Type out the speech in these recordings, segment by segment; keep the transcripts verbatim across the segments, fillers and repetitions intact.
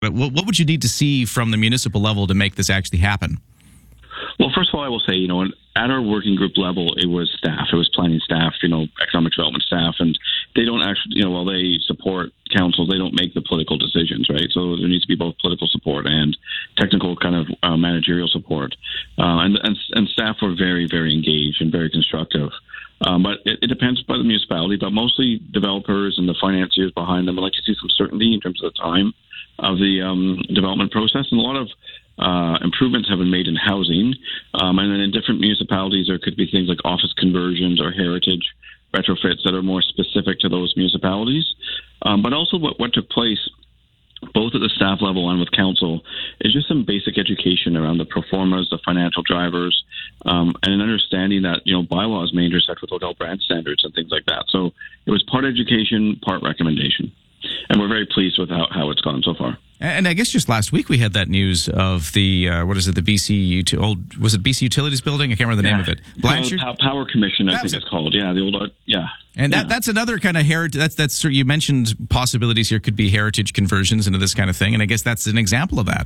but what, what would you need to see from the municipal level to make this actually happen? Well, first of all, I will say, you know, at our working group level, it was staff. It was planning staff, you know, economic development staff, and they don't actually, you know, while they support council, they don't make the political decisions, right? So there needs to be both political support and technical kind of uh, managerial support. Uh, and, and and staff were very, very engaged and very constructive. Um, but it, it depends by the municipality, but mostly developers and the financiers behind them would like to see some certainty in terms of the time of the um, development process. And a lot of Uh, improvements have been made in housing, um, and then in different municipalities there could be things like office conversions or heritage retrofits that are more specific to those municipalities. Um, but also what, what took place both at the staff level and with council is just some basic education around the pro formas, the financial drivers, um, and an understanding that, you know, bylaws may intersect with hotel brand standards and things like that. So it was part education, part recommendation. And we're very pleased with how, how it's gone so far. And I guess just last week we had that news of the, uh, what is it, the B C, Uti- old, was it B C Utilities Building? I can't remember the yeah. name of it. Blanchard? Power, Power Commission, I that think it's it. called. Yeah, the old, uh, yeah. And yeah. that, that's another kind of heritage, that's, that's, you mentioned possibilities here could be heritage conversions into this kind of thing, and I guess that's an example of that.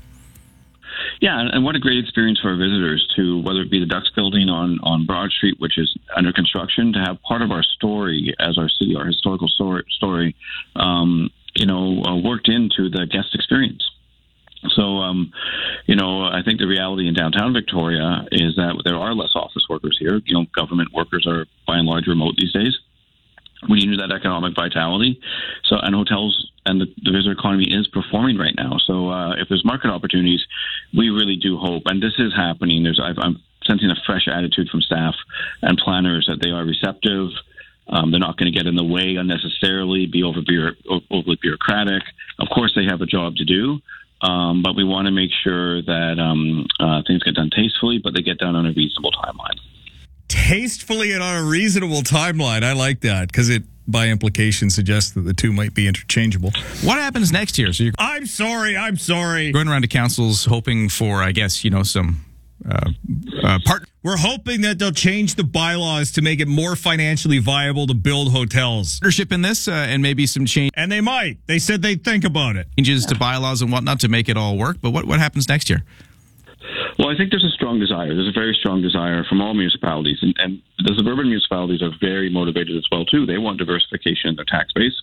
Yeah, and what a great experience for our visitors to, whether it be the Ducks Building on, on Broad Street, which is under construction, to have part of our story as our city, our historical story, um, you know, uh, worked into the guest experience. So, um, you know, I think the reality in downtown Victoria is that there are less office workers here. You know, government workers are by and large remote these days. We need that economic vitality. So, and hotels and the, the visitor economy is performing right now. So, uh, if there's market opportunities, we really do hope, and this is happening. There's, I've, I'm sensing a fresh attitude from staff and planners that they are receptive. Um, they're not going to get in the way unnecessarily, be over overly bureaucratic. Of course, they have a job to do. Um, but we want to make sure that um, uh, things get done tastefully, but they get done on a reasonable timeline. Tastefully and on a reasonable timeline. I like that because it, by implication, suggests that the two might be interchangeable. What happens next year? So you're I'm sorry. I'm sorry. Going around to councils hoping for, I guess, you know, some uh, uh, part. We're hoping that they'll change the bylaws to make it more financially viable to build hotels. Partnership in this, uh, and maybe some change. And they might. They said they'd think about it. Changes to bylaws and whatnot to make it all work. But what, what happens next year? Well, I think there's a strong desire. There's a very strong desire from all municipalities. And, and the suburban municipalities are very motivated as well, too. They want diversification in their tax base.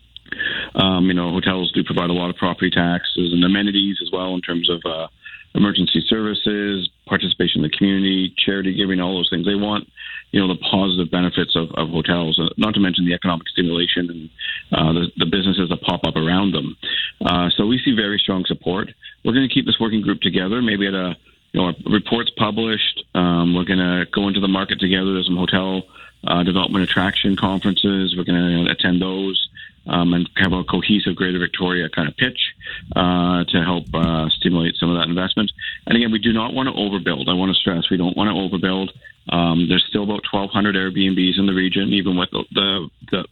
Um, you know, hotels do provide a lot of property taxes and amenities as well in terms of uh, emergency services, participation in the community, charity giving, all those things. They want, you know, the positive benefits of, of hotels, uh, not to mention the economic stimulation and uh, the, the businesses that pop up around them. Uh, so we see very strong support. We're going to keep this working group together, maybe at a, you know, reports published. Um, we're going to go into the market together. There's some hotel uh, development attraction conferences. We're going to attend those. Um, and have a cohesive Greater Victoria kind of pitch uh, to help uh, stimulate some of that investment. And again, we do not want to overbuild. I want to stress we don't want to overbuild. Um, there's still about twelve hundred Airbnbs in the region, even with the, the, the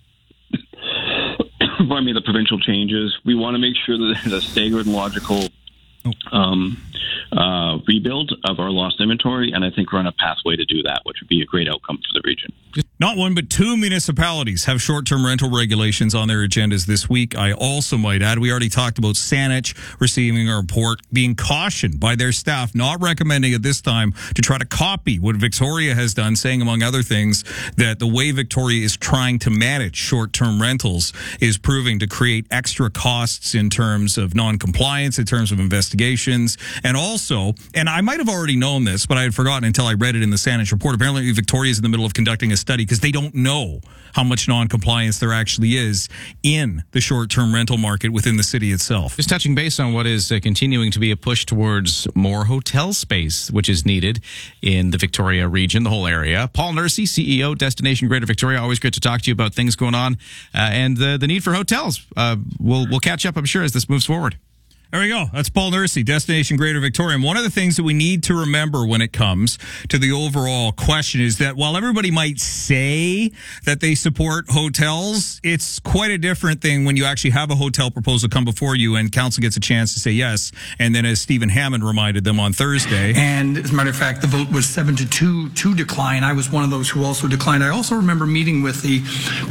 pardon me, the provincial changes. We want to make sure that there's a staggered and logical um, uh, rebuild of our lost inventory, and I think we're on a pathway to do that, which would be a great outcome for the region. Not one, but two municipalities have short-term rental regulations on their agendas this week. I also might add, we already talked about Saanich receiving a report, being cautioned by their staff, not recommending at this time to try to copy what Victoria has done, saying, among other things, that the way Victoria is trying to manage short-term rentals is proving to create extra costs in terms of non-compliance, in terms of investigations, and also, and I might have already known this, but I had forgotten until I read it in the Saanich report, apparently Victoria is in the middle of conducting a study because they don't know how much non-compliance there actually is in the short-term rental market within the city itself. Just touching base on what is uh, continuing to be a push towards more hotel space, which is needed in the Victoria region, the whole area. Paul Nursey, C E O, Destination Greater Victoria. Always great to talk to you about things going on uh, and the, the need for hotels. Uh, we'll, we'll catch up, I'm sure, as this moves forward. There we go. That's Paul Nursey, Destination Greater Victoria. And one of the things that we need to remember when it comes to the overall question is that while everybody might say that they support hotels, it's quite a different thing when you actually have a hotel proposal come before you and council gets a chance to say yes. And then as Stephen Hammond reminded them on Thursday. And as a matter of fact, the vote was seven to two to decline. I was one of those who also declined. I also remember meeting with the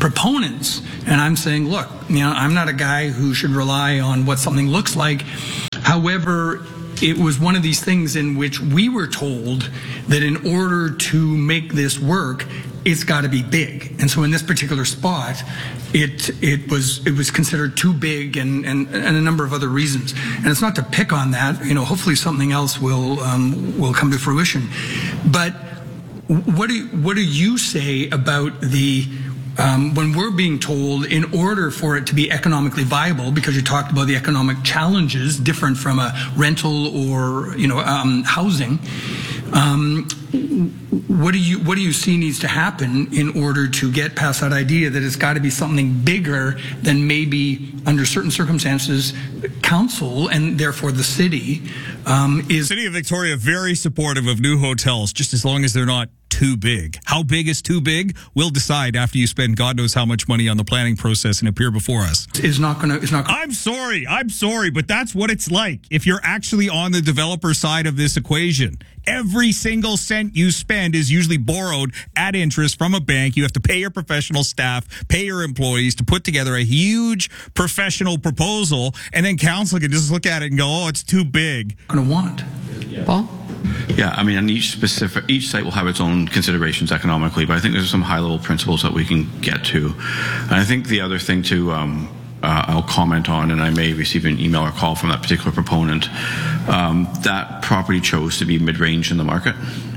proponents and I'm saying, look, you know, I'm not a guy who should rely on what something looks like. However, it was one of these things in which we were told that in order to make this work, it's got to be big. And so in this particular spot, it it was it was considered too big, and, and, and a number of other reasons. And it's not to pick on that. You know, hopefully something else will um, will come to fruition. But what do what do you say about the Um, when we're being told in order for it to be economically viable, because you talked about the economic challenges different from a rental or, you know, um, housing, um, what do you what do you see needs to happen in order to get past that idea that it's got to be something bigger than maybe under certain circumstances council and therefore the city um, is. City of Victoria very supportive of new hotels, just as long as they're not too big. How big is too big? We'll decide after you spend God knows how much money on the planning process and appear before us. Is not going to. Is not. Gonna- I'm sorry. I'm sorry, but that's what it's like if you're actually on the developer side of this equation. Every single cent you spend is usually borrowed at interest from a bank. You have to pay your professional staff, pay your employees to put together a huge professional proposal, and then council can just look at it and go, "Oh, it's too big." Going to want. Paul? Yeah, I mean, and each specific each site will have its own considerations economically, but I think there's some high-level principles that we can get to. And I think the other thing to um, uh, I'll comment on, and I may receive an email or call from that particular proponent, um, that property chose to be mid-range in the market.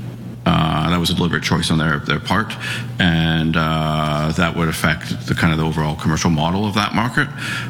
Uh, that was a deliberate choice on their, their part, and uh, that would affect the kind of the overall commercial model of that market.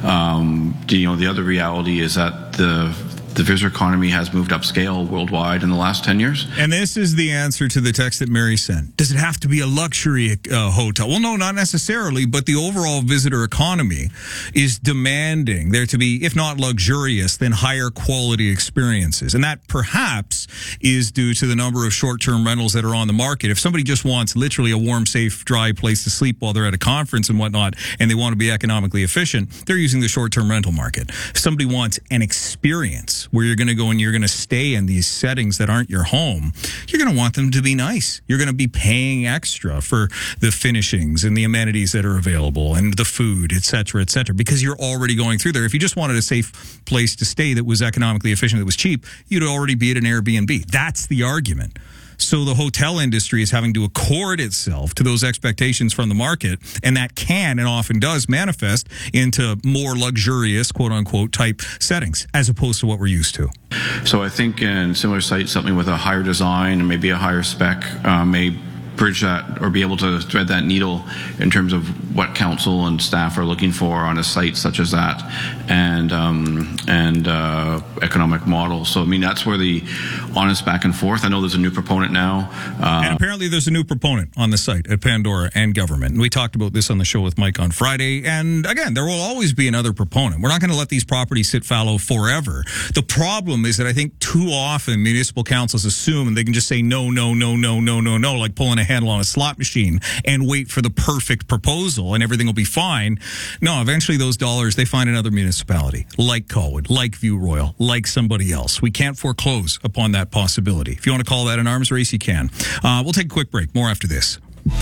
Um, you know, the other reality is that the The visitor economy has moved upscale worldwide in the last ten years. And this is the answer to the text that Mary sent. Does it have to be a luxury uh, hotel? Well, no, not necessarily, but the overall visitor economy is demanding there to be, if not luxurious, then higher quality experiences. And that perhaps is due to the number of short-term rentals that are on the market. If somebody just wants literally a warm, safe, dry place to sleep while they're at a conference and whatnot, and they want to be economically efficient, they're using the short-term rental market. If somebody wants an experience where you're going to go and you're going to stay in these settings that aren't your home, you're going to want them to be nice. You're going to be paying extra for the finishings and the amenities that are available and the food, et cetera, et cetera, because you're already going through there. If you just wanted a safe place to stay that was economically efficient, that was cheap, you'd already be at an Airbnb. That's the argument. So the hotel industry is having to accord itself to those expectations from the market, and that can and often does manifest into more luxurious, quote-unquote, type settings, as opposed to what we're used to. So I think in similar sites, something with a higher design and maybe a higher spec uh, may bridge that or be able to thread that needle in terms of what council and staff are looking for on a site such as that, and um, and uh, economic model. So I mean, that's where the honest back and forth. I know there's a new proponent now, uh, and apparently there's a new proponent on the site at Pandora and government. And we talked about this on the show with Mike on Friday. And again, there will always be another proponent. We're not going to let these properties sit fallow forever. The problem is that I think too often municipal councils assume and they can just say no, no, no, no, no, no, no, like pulling a handle on a slot machine and wait for the perfect proposal and everything will be fine. No, eventually those dollars, they find another municipality like Colwood, like View Royal, like somebody else. We can't foreclose upon that possibility. If you want to call that an arms race, you can. Uh, we'll take a quick break. More after this.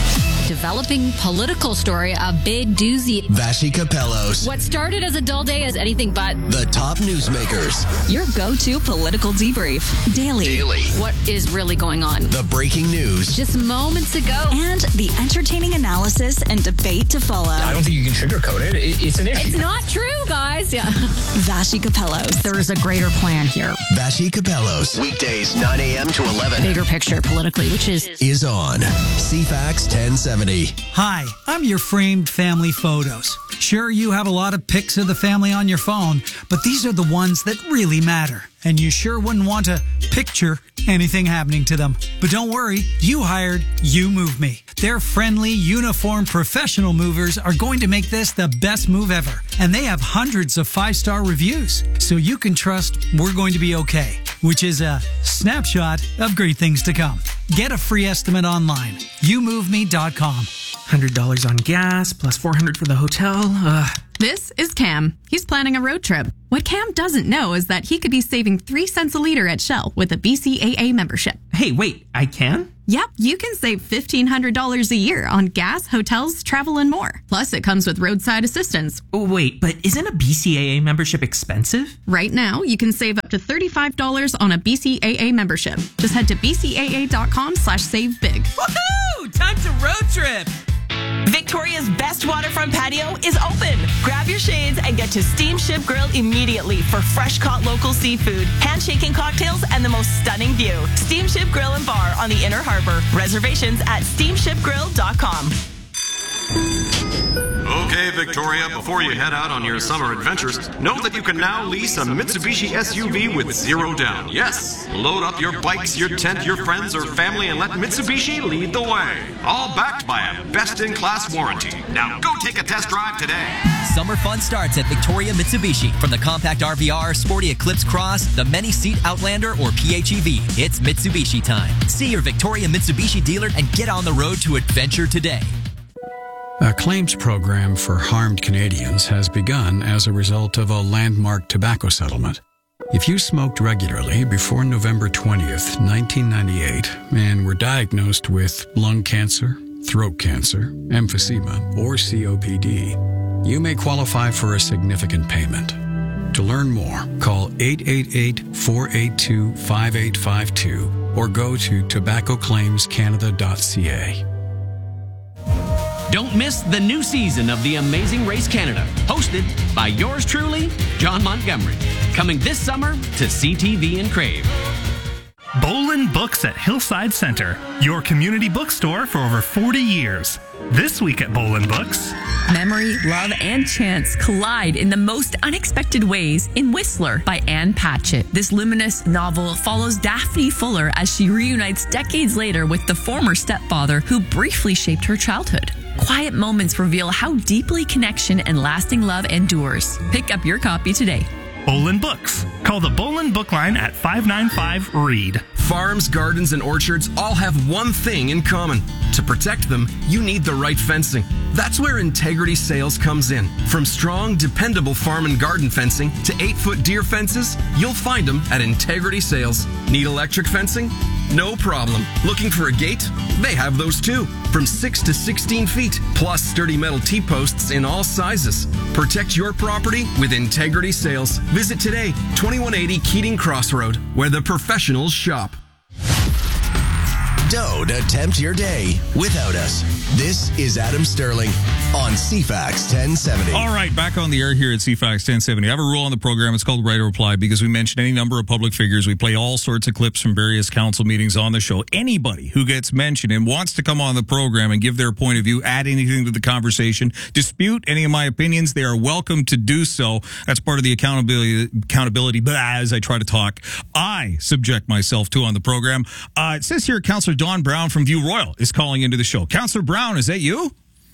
Developing political story, a big doozy. Vassy Capellos. What started as a dull day is anything but. The top newsmakers. Your go-to political debrief. Daily. Daily. What is really going on? The breaking news. Just moments ago. And the entertaining analysis and debate to follow. I don't think you can sugarcoat it. It's an issue. It's not true, guys. Yeah. Vassy Capellos. There is a greater plan here. Vassy Capellos. Weekdays, nine a.m. to eleven. Bigger picture politically, which is... Is on C FAX ten seventy. Hi, I'm your framed family photos. Sure, you have a lot of pics of the family on your phone, but these are the ones that really matter. And you sure wouldn't want to picture anything happening to them. But don't worry, you hired You Move Me. Their friendly, uniformed, professional movers are going to make this the best move ever. And they have hundreds of five-star reviews, so you can trust we're going to be okay, which is a snapshot of great things to come. Get a free estimate online, you move me dot com. one hundred dollars on gas, plus four hundred dollars for the hotel. Ugh. This is Cam. He's planning a road trip. What Cam doesn't know is that he could be saving three cents a liter at Shell with a B C A A membership. Hey, wait, I can? Yep, you can save fifteen hundred dollars a year on gas, hotels, travel, and more. Plus, it comes with roadside assistance. Oh, wait, but isn't a B C A A membership expensive? Right now, you can save up to thirty-five dollars on a B C A A membership. Just head to bcaa.com slash save big. Woohoo! Time to road trip! Victoria's best waterfront patio is open. Grab your shades and get to Steamship Grill immediately for fresh caught local seafood, handshaking cocktails, and the most stunning view. Steamship Grill and Bar on the Inner Harbor. Reservations at steamship grill dot com. Okay, Victoria, before you head out on your summer adventures, know that you can now lease a Mitsubishi S U V with zero down. Yes, load up your bikes, your tent, your friends, or family, and let Mitsubishi lead the way. All backed by a best-in-class warranty. Now go take a test drive today. Summer fun starts at Victoria Mitsubishi. From the compact R V R, sporty Eclipse Cross, the many-seat Outlander, or P H E V, it's Mitsubishi time. See your Victoria Mitsubishi dealer and get on the road to adventure today. A claims program for harmed Canadians has begun as a result of a landmark tobacco settlement. If you smoked regularly before November twentieth, nineteen ninety-eight, and were diagnosed with lung cancer, throat cancer, emphysema, or C O P D, you may qualify for a significant payment. To learn more, call eight eight eight, four eight two, five eight five two or go to tobacco claims canada dot c a. Don't miss the new season of The Amazing Race Canada, hosted by yours truly, John Montgomery. Coming this summer to C T V and Crave. Bolin Books at Hillside Center, your community bookstore for over forty years. This week at Bolin Books. Memory, love, and chance collide in the most unexpected ways in Whistler by Anne Patchett. This luminous novel follows Daphne Fuller as she reunites decades later with the former stepfather who briefly shaped her childhood. Quiet moments reveal how deeply connection and lasting love endures. Pick up your copy today. Bolin Books. Call the Bolin Book Line at five nine five, read. Farms, gardens, and orchards all have one thing in common. To protect them, you need the right fencing. That's where Integrity Sales comes in. From strong, dependable farm and garden fencing to eight-foot deer fences, you'll find them at Integrity Sales. Need electric fencing? No problem. Looking for a gate? They have those too. From six to sixteen feet, plus sturdy metal T-posts in all sizes. Protect your property with Integrity Sales. Visit today, twenty-one eighty Keating Crossroad, where the professionals shop. Don't attempt your day without us. This is Adam Sterling on C FAX ten seventy. All right, back on the air here at C FAX ten seventy. I have a rule on the program. It's called Right or Reply because we mention any number of public figures. We play all sorts of clips from various council meetings on the show. Anybody who gets mentioned and wants to come on the program and give their point of view, add anything to the conversation, dispute any of my opinions, they are welcome to do so. That's part of the accountability, accountability blah, as I try to talk. I subject myself to on the program. Uh, it says here, Councillor Don Brown from View Royal is calling into the show. Councillor Brown, is that you?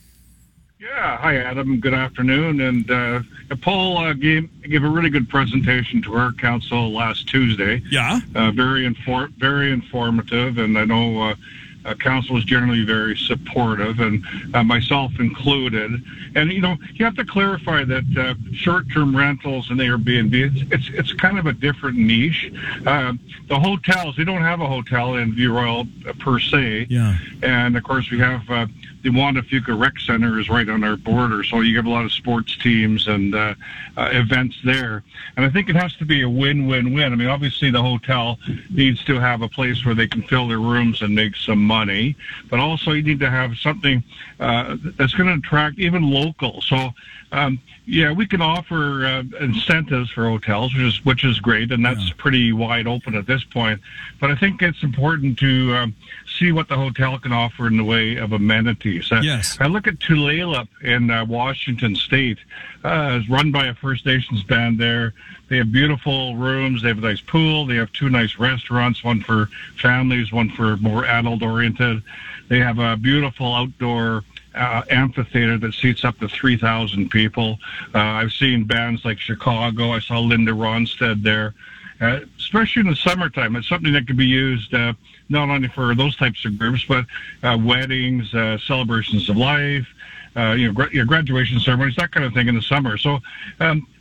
Yeah, hi Adam. Good afternoon. And uh, Paul uh, gave gave a really good presentation to our council last Tuesday. Yeah, uh, very infor- very informative, and I know uh, uh, council is generally very supportive, and uh, myself included. And you know, you have to clarify that uh, short-term rentals and Airbnb, it's, it's it's kind of a different niche. Uh, the hotels, we don't have a hotel in View Royal uh, per se. Yeah, and of course we have. Uh, The Wanda Fuca Rec Center is right on our border, so you have a lot of sports teams and uh, uh, events there. And I think it has to be a win-win-win. I mean, obviously the hotel needs to have a place where they can fill their rooms and make some money, but also you need to have something uh, that's going to attract even local. So, um, yeah, we can offer uh, incentives for hotels, which is which is great, and that's yeah. pretty wide open at this point. But I think it's important to um, see what the hotel can offer in the way of amenities. Uh, yes. I look at Tulalip in uh, Washington State. Uh, it's run by a First Nations band there. They have beautiful rooms. They have a nice pool. They have two nice restaurants, one for families, one for more adult-oriented. They have a beautiful outdoor Uh, amphitheater that seats up to three thousand people. Uh, I've seen bands like Chicago. I saw Linda Ronstadt there. Uh, especially in the summertime, it's something that can be used uh, not only for those types of groups, but uh, weddings, uh, celebrations of life, uh, you know, gra- you know, graduation ceremonies, that kind of thing in the summer. So um,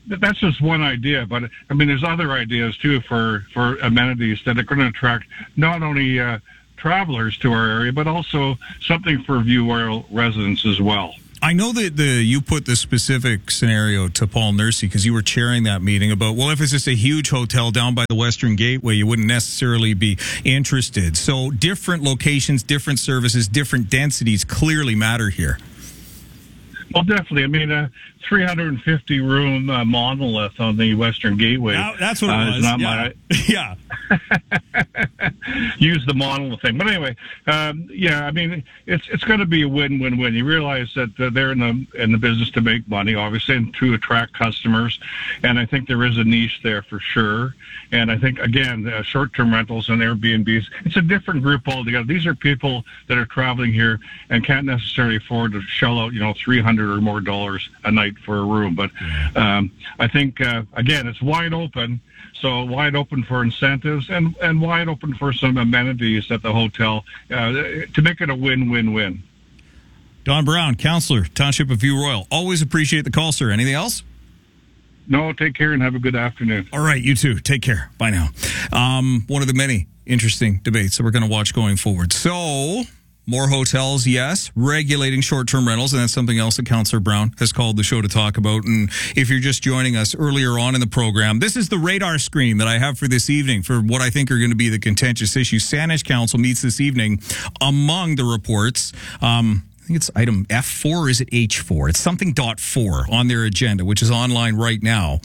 that's just one idea. But I mean, there's other ideas too for for amenities that are going to attract not only uh, travelers to our area, but also something for View Royal residents as well. I know that the you put the specific scenario to Paul Nursey because you were chairing that meeting about, well, if it's just a huge hotel down by the Western Gateway, you wouldn't necessarily be interested. So different locations, different services, different densities clearly matter here. Well, definitely. I mean, a three hundred fifty room uh, monolith on the Western Gateway. Now, that's what it uh, was. Is not yeah. my, yeah. Use the monolith thing. But anyway, um, yeah, I mean, it's it's going to be a win-win-win. You realize that uh, they're in the in the business to make money, obviously, and to attract customers. And I think there is a niche there for sure. And I think, again, uh, short-term rentals and Airbnbs, it's a different group altogether. These are people that are traveling here and can't necessarily afford to shell out, you know, three hundred or more dollars a night for a room. But um, I think, uh, again, it's wide open. So wide open for incentives and, and wide open for some amenities at the hotel uh, to make it a win-win-win. Don Brown, Councillor, Township of View Royal. Always appreciate the call, sir. Anything else? No, take care and have a good afternoon. All right, you too. Take care. Bye now. Um, one of the many interesting debates that we're going to watch going forward. So, more hotels, yes. Regulating short-term rentals, and that's something else that Councillor Brown has called the show to talk about. And if you're just joining us earlier on in the program, this is the radar screen that I have for this evening for what I think are going to be the contentious issues. Saanich Council meets this evening. Among the reports, um, I think it's item F four, or is it H four? It's something dot four on their agenda, which is online right now,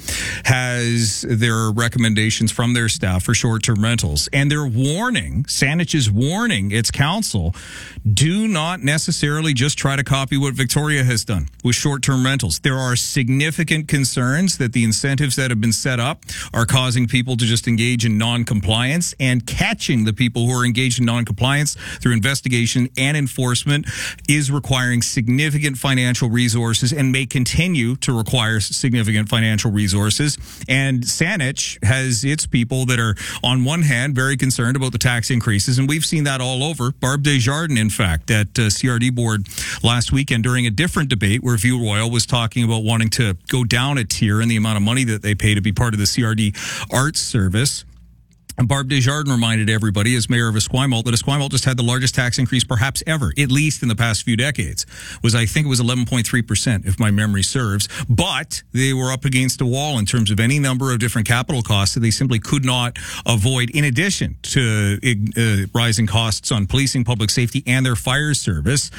has their recommendations from their staff for short-term rentals. And they're warning, Saanich is warning its council, do not necessarily just try to copy what Victoria has done with short-term rentals. There are significant concerns that the incentives that have been set up are causing people to just engage in non-compliance, and catching the people who are engaged in non-compliance through investigation and enforcement is requiring significant financial resources and may continue to require significant financial resources. And Saanich has its people that are, on one hand, very concerned about the tax increases, and we've seen that all over. Barb Desjardins, in fact, at uh, C R D board last weekend during a different debate where View Royal was talking about wanting to go down a tier in the amount of money that they pay to be part of the C R D Arts Service. And Barb Desjardins reminded everybody, as mayor of Esquimalt, that Esquimalt just had the largest tax increase perhaps ever, at least in the past few decades. Was I think it was eleven point three percent, if my memory serves. But they were up against a wall in terms of any number of different capital costs that they simply could not avoid, in addition to uh, rising costs on policing, public safety, and their fire service.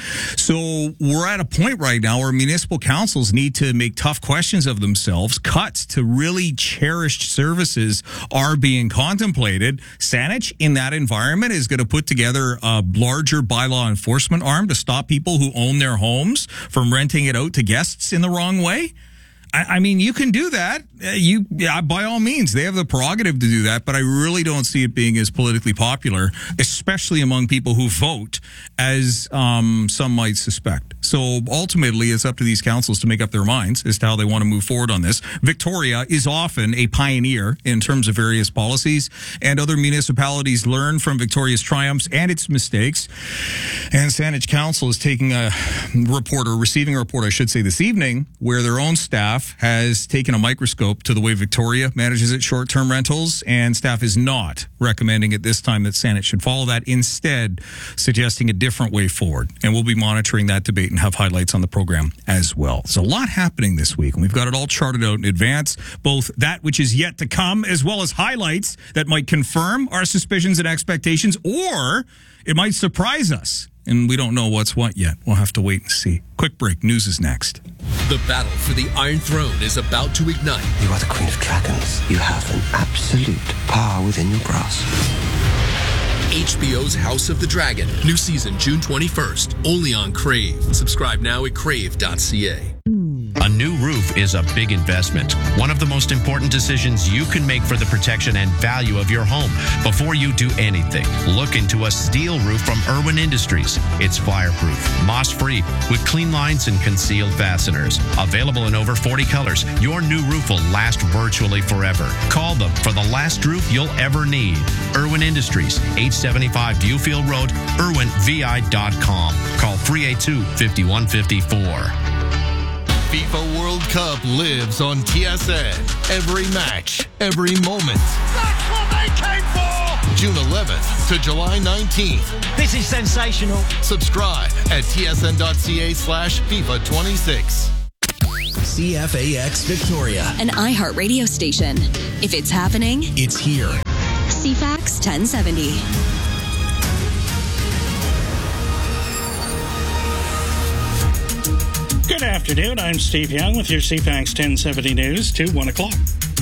So we're at a point right now where municipal councils need to make tough questions of themselves. Cuts to really cherished services are being contemplated. Saanich, in that environment, is going to put together a larger bylaw enforcement arm to stop people who own their homes from renting it out to guests in the wrong way. I, I mean, you can do that. You, yeah, by all means, they have the prerogative to do that, but I really don't see it being as politically popular, especially among people who vote, as um, some might suspect. So ultimately, it's up to these councils to make up their minds as to how they want to move forward on this. Victoria is often a pioneer in terms of various policies, and other municipalities learn from Victoria's triumphs and its mistakes. And Saanich Council is taking a report, or receiving a report, I should say, this evening, where their own staff has taken a microscope to the way Victoria manages its short-term rentals, and staff is not recommending at this time that Saanich should follow that, instead suggesting a different way forward. And we'll be monitoring that debate and have highlights on the program as well. There's a lot happening this week, and we've got it all charted out in advance, both that which is yet to come, as well as highlights that might confirm our suspicions and expectations, or it might surprise us. And we don't know what's what yet. We'll have to wait and see. Quick break. News is next. The battle for the Iron Throne is about to ignite. You are the Queen of Dragons. You have an absolute power within your grasp. H B O's House of the Dragon. New season June twenty-first. Only on Crave. Subscribe now at crave dot c a. A new roof is a big investment. One of the most important decisions you can make for the protection and value of your home. Before you do anything, look into a steel roof from Irwin Industries. It's fireproof, moss-free, with clean lines and concealed fasteners. Available in over forty colors, your new roof will last virtually forever. Call them for the last roof you'll ever need. Irwin Industries, eight seventy-five Viewfield Road, irwin v i dot com. Call three eight two, five one five four. FIFA World Cup lives on T S N. Every match, every moment. That's what they came for! June eleventh to July nineteenth. This is sensational. Subscribe at tsn.ca slash FIFA 26. C F A X Victoria. An iHeartRadio station. If it's happening, it's here. C FAX ten seventy. Good afternoon. I'm Steve Young with your C FAX ten seventy news to one o'clock.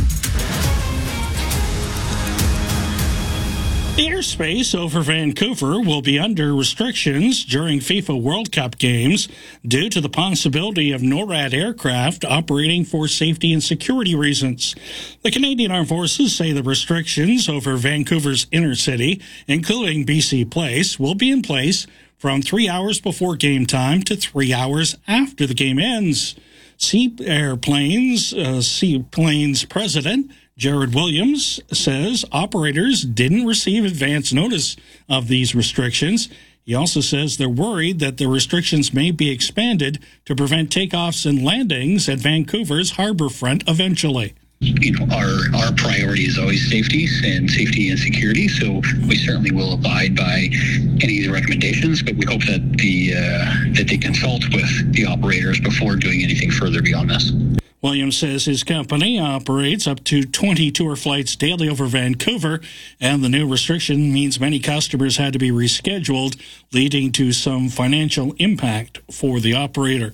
The airspace over Vancouver will be under restrictions during FIFA World Cup games due to the possibility of NORAD aircraft operating for safety and security reasons. The Canadian Armed Forces say the restrictions over Vancouver's inner city, including B C Place, will be in place from three hours before game time to three hours after the game ends. Sea Airplanes, uh, Seaplanes President Jared Williams says operators didn't receive advance notice of these restrictions. He also says they're worried that the restrictions may be expanded to prevent takeoffs and landings at Vancouver's harbor front eventually. You know, our, our priority is always safety and safety and security, so we certainly will abide by any of the recommendations, but we hope that the uh, that they consult with the operators before doing anything further beyond this. Williams says his company operates up to twenty tour flights daily over Vancouver, and the new restriction means many customers had to be rescheduled, leading to some financial impact for the operator.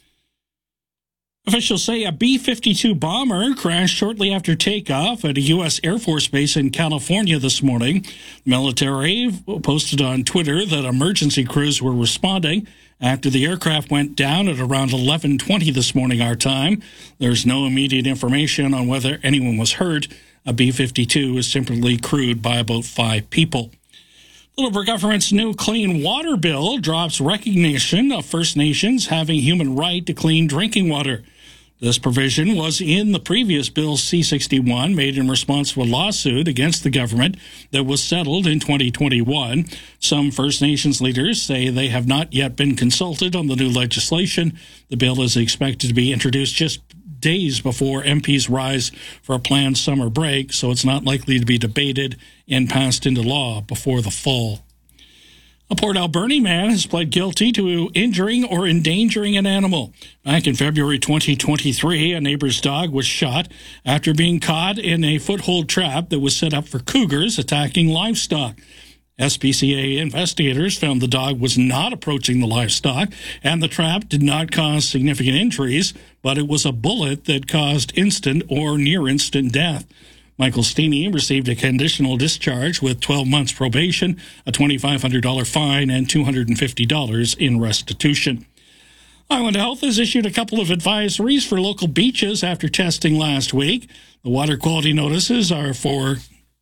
Officials say a B fifty-two bomber crashed shortly after takeoff at a U S Air Force base in California this morning. The military posted on Twitter that emergency crews were responding after the aircraft went down at around eleven twenty this morning our time. There's no immediate information on whether anyone was hurt. A B fifty-two is simply crewed by about five people. The Liberal government's new clean water bill drops recognition of First Nations having human right to clean drinking water. This provision was in the previous Bill C sixty-one, made in response to a lawsuit against the government that was settled in twenty twenty-one. Some First Nations leaders say they have not yet been consulted on the new legislation. The bill is expected to be introduced just days before M Ps rise for a planned summer break, so it's not likely to be debated and passed into law before the fall. A Port Alberni man has pled guilty to injuring or endangering an animal. Back in February twenty twenty-three, a neighbor's dog was shot after being caught in a foothold trap that was set up for cougars attacking livestock. S P C A investigators found the dog was not approaching the livestock, and the trap did not cause significant injuries, but it was a bullet that caused instant or near-instant death. Michael Steeney received a conditional discharge with twelve months probation, a twenty-five hundred dollars fine, and two hundred fifty dollars in restitution. Island Health has issued a couple of advisories for local beaches after testing last week. The water quality notices are for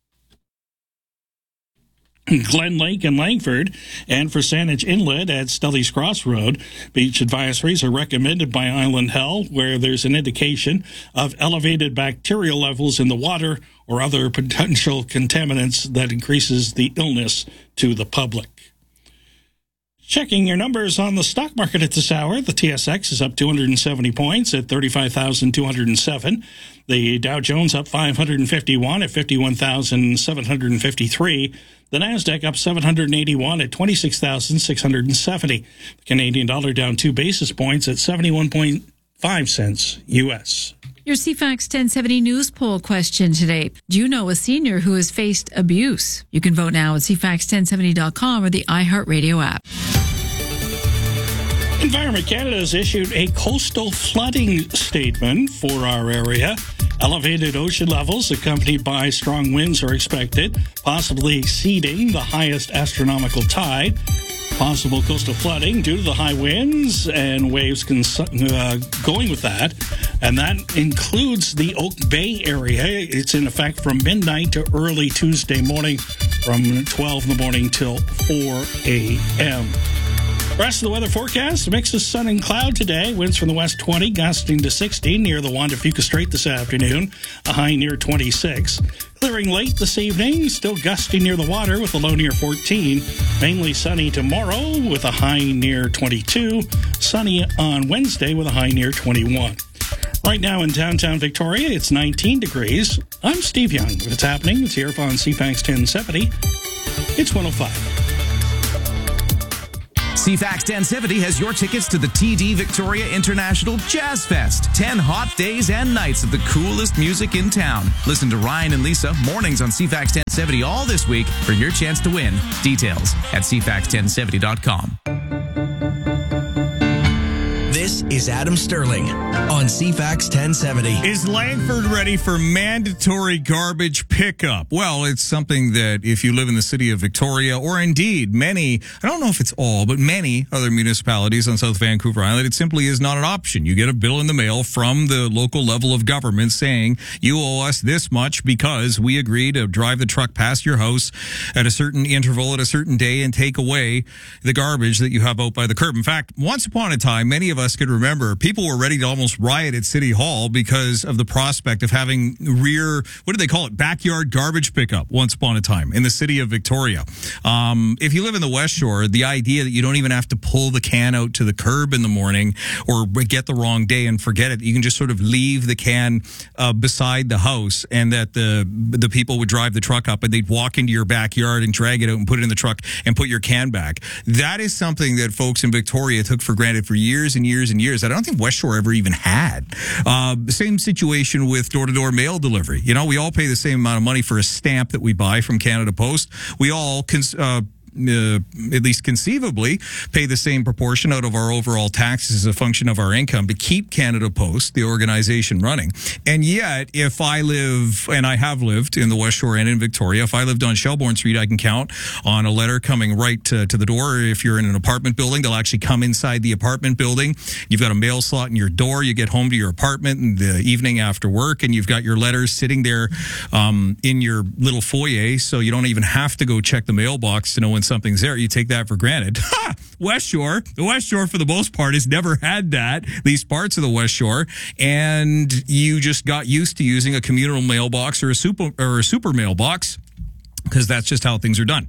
Glen Lake and Langford, and for Saanich Inlet at Stelly's Crossroad. Beach advisories are recommended by Island Health where there's an indication of elevated bacterial levels in the water or other potential contaminants that increases the illness to the public. Checking your numbers on the stock market at this hour, the T S X is up two hundred seventy points at thirty-five thousand two hundred seven. The Dow Jones up five hundred fifty-one at fifty-one thousand seven hundred fifty-three. The Nasdaq up seven hundred eighty-one at twenty-six thousand six hundred seventy. The Canadian dollar down two basis points at seventy-one point five cents U S. Your C FAX ten seventy news poll question today. Do you know a senior who has faced abuse? You can vote now at c fax ten seventy dot com or the iHeartRadio app. Environment Canada has issued a coastal flooding statement for our area. Elevated ocean levels accompanied by strong winds are expected, possibly exceeding the highest astronomical tide. Possible coastal flooding due to the high winds and waves cons- uh, going with that. And that includes the Oak Bay area. It's in effect from midnight to early Tuesday morning, from twelve in the morning till four a.m. Rest of the weather forecast, a mix of sun and cloud today. Winds from the west twenty, gusting to sixty near the Juan de Fuca Strait this afternoon. A high near twenty-six. Clearing late this evening, still gusty near the water with a low near fourteen. Mainly sunny tomorrow with a high near twenty-two. Sunny on Wednesday with a high near twenty-one. Right now in downtown Victoria, it's nineteen degrees. I'm Steve Young. What's happening? It's here on C FAX ten seventy. It's one oh five. C FAX ten seventy has your tickets to the T D Victoria International Jazz Fest. ten hot days and nights of the coolest music in town. Listen to Ryan and Lisa mornings on C FAX ten seventy all this week for your chance to win. Details at C FAX ten seventy dot com. This is Adam Sterling on C FAX ten seventy. Is Langford ready for mandatory garbage pickup? Well, it's something that if you live in the city of Victoria, or indeed many, I don't know if it's all, but many other municipalities on South Vancouver Island, it simply is not an option. You get a bill in the mail from the local level of government saying you owe us this much because we agree to drive the truck past your house at a certain interval at a certain day and take away the garbage that you have out by the curb. In fact, once upon a time, many of us could remember people were ready to almost riot at City Hall because of the prospect of having rear, what do they call it, backyard garbage pickup once upon a time in the city of Victoria. Um, if you live in the West Shore, the idea that you don't even have to pull the can out to the curb in the morning or get the wrong day and forget it, you can just sort of leave the can uh, beside the house, and that the the people would drive the truck up and they'd walk into your backyard and drag it out and put it in the truck and put your can back. That is something that folks in Victoria took for granted for years and years and years. I don't think West Shore ever even had. Uh, same situation with door-to-door mail delivery. You know, we all pay the same amount of money for a stamp that we buy from Canada Post. We all cons- uh, Uh, at least conceivably, pay the same proportion out of our overall taxes as a function of our income to keep Canada Post, the organization, running. And yet, if I live, and I have lived in the West Shore and in Victoria, if I lived on Shelbourne Street, I can count on a letter coming right to, to the door. If you're in an apartment building, they'll actually come inside the apartment building. You've got a mail slot in your door. You get home to your apartment in the evening after work, and you've got your letters sitting there um, in your little foyer, so you don't even have to go check the mailbox to know when something's there. You take that for granted. Ha! West Shore. The West Shore, for the most part, has never had that, these parts of the West Shore, and you just got used to using a communal mailbox or a super, or a super mailbox because that's just how things are done.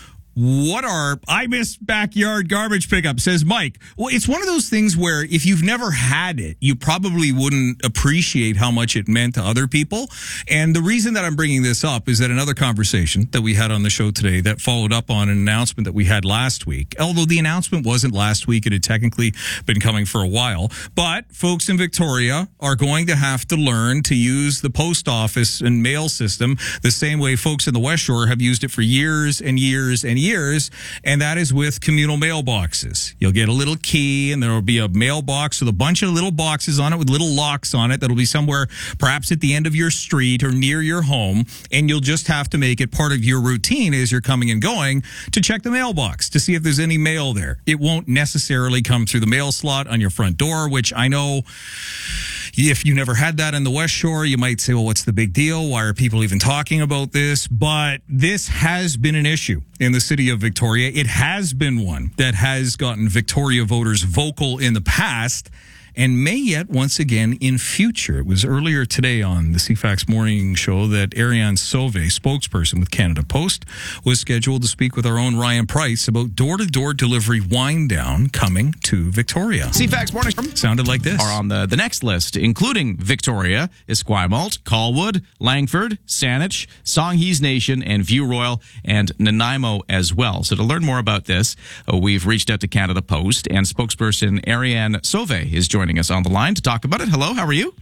What are, I miss backyard garbage pickup, says Mike. Well, it's one of those things where if you've never had it, you probably wouldn't appreciate how much it meant to other people. And the reason that I'm bringing this up is that another conversation that we had on the show today that followed up on an announcement that we had last week, although the announcement wasn't last week, it had technically been coming for a while. But folks in Victoria are going to have to learn to use the post office and mail system the same way folks in the West Shore have used it for years and years and years, and that is with communal mailboxes. You'll get a little key, and there will be a mailbox with a bunch of little boxes on it with little locks on it that'll be somewhere perhaps at the end of your street or near your home, and you'll just have to make it part of your routine as you're coming and going to check the mailbox to see if there's any mail there. It won't necessarily come through the mail slot on your front door, which I know if you never had that in the West Shore, you might say, well, what's the big deal? Why are people even talking about this? But this has been an issue in the city of Victoria. It has been one that has gotten Victoria voters vocal in the past and may yet once again in future. It was earlier today on the C FAX morning show that Ariane Sauvé, spokesperson with Canada Post, was scheduled to speak with our own Ryan Price about door-to-door delivery wind down coming to Victoria. C FAX morning sounded like this. Are on the, the next list, including Victoria, Esquimalt, Colwood, Langford, Saanich, Songhees Nation, and View Royal, and Nanaimo as well. So to learn more about this, uh, we've reached out to Canada Post, and spokesperson Ariane Sauvé is joining us on the line to talk about it. Hello, how are you?